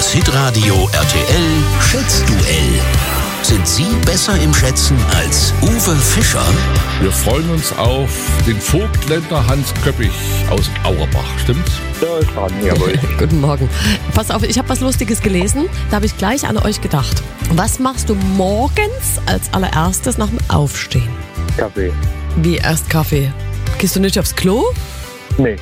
Das Hitradio RTL Schätzduell. Sind Sie besser im Schätzen als Uwe Fischer? Wir freuen uns auf den Vogtländer Hans Köppich aus Auerbach, stimmt's? Da ist dran, jawohl. Guten Morgen. Pass auf, ich habe was Lustiges gelesen. Da habe ich gleich an euch gedacht. Was machst du morgens als allererstes nach dem Aufstehen? Kaffee. Wie erst Kaffee? Gehst du nicht aufs Klo? Nee,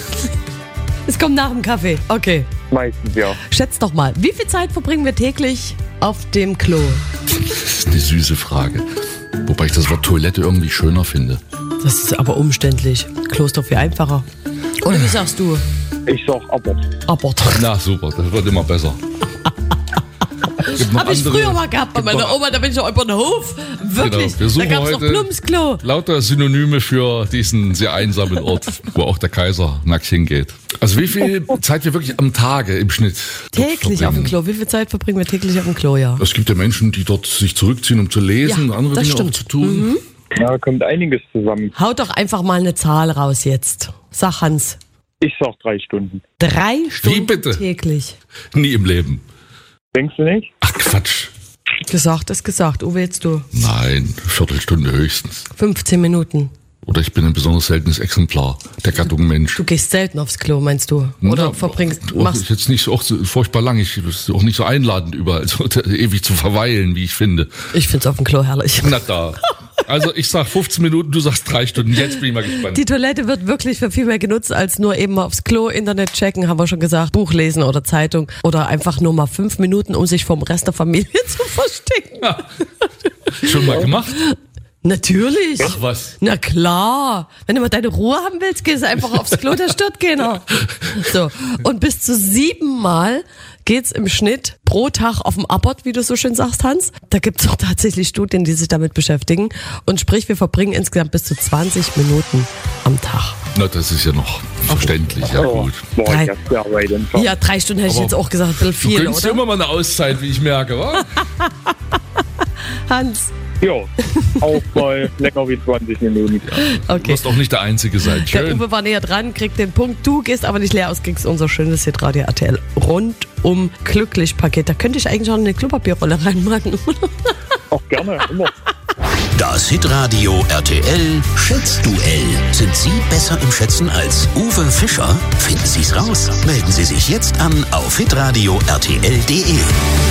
Es kommt nach dem Kaffee. Okay. meistens ja. Schätz doch mal, wie viel Zeit verbringen wir täglich auf dem Klo? Das ist eine süße Frage. Wobei ich das Wort Toilette irgendwie schöner finde. Das ist aber umständlich. Klo ist doch viel einfacher. Oder wie sagst du? Ich sag Abort. Abort. Na super, das wird immer besser. Gibt noch Habe ich andere- früher mal gehabt bei gibt meiner noch- Oma, da bin ich auch über den Hof. Wirklich, Genau, wir suchen da gab es noch heute- Plumpsklo. Lauter Synonyme für diesen sehr einsamen Ort, wo auch der Kaiser nackt hingeht. Also wie viel Zeit wir wirklich am Tage im Schnitt dort Täglich auf verbringen. dem Klo. Wie viel Zeit verbringen wir täglich auf dem Klo, ja? Es gibt ja Menschen, die dort sich zurückziehen, um zu lesen, Ja, andere das Dinge auch stimmt. zu tun. Ja, da kommt einiges zusammen. Hau doch einfach mal eine Zahl raus jetzt. Sag Hans. Ich sag 3 Stunden. 3 Stunden bitte? täglich. Nie im Leben. Denkst du nicht? Ach Quatsch. Gesagt ist gesagt. Uwe, jetzt du. Nein, Viertelstunde höchstens. 15 Minuten. Oder ich bin ein besonders seltenes Exemplar der Gattung Mensch. Du gehst selten aufs Klo, meinst du? Oder Ja, verbringst, auch machst jetzt nicht so, auch so furchtbar lang. Ich ist auch nicht so einladend überall, so ewig zu verweilen, wie ich finde. Ich find's auf dem Klo herrlich. Na da. Also ich sag 15 Minuten, du sagst 3 Stunden. Jetzt bin ich mal gespannt. Die Toilette wird wirklich für viel mehr genutzt, als nur eben mal aufs Klo, Internet checken, haben wir schon gesagt, Buch lesen oder Zeitung. Oder einfach nur mal 5 Minuten, um sich vom Rest der Familie zu verstecken. Schon mal gemacht? Natürlich. Ach was. Na klar. Wenn du mal deine Ruhe haben willst, gehst du einfach aufs Klo, da stört keiner. So. Und bis zu 7 Mal geht's im Schnitt pro Tag auf dem Abort, wie du so schön sagst, Hans. Da gibt's doch tatsächlich Studien, die sich damit beschäftigen. Und sprich, wir verbringen insgesamt bis zu 20 Minuten am Tag. Na, das ist ja noch verständlich. Ja gut. Boah, Drei. ich hab Arbeit und Ja, 3 Stunden hätte ich Aber jetzt auch gesagt, ein bisschen Du viel, gönnst dir oder? immer mal eine Auszeit, wie ich merke, wa? Hans. Ja, auch mal länger wie 20 Minuten. Du Okay. wirst auch nicht der Einzige sein. Der Schön. Uwe war näher dran, kriegt den Punkt. Du gehst aber nicht leer aus, kriegst unser schönes Hitradio RTL rundum glücklich Paket. Da könnte ich eigentlich auch eine Klopapierrolle reinmachen. Auch gerne, immer. Das Hitradio RTL Schätzduell. Sind Sie besser im Schätzen als Uwe Fischer? Finden Sie's raus. Melden Sie sich jetzt an auf hitradio RTL.de.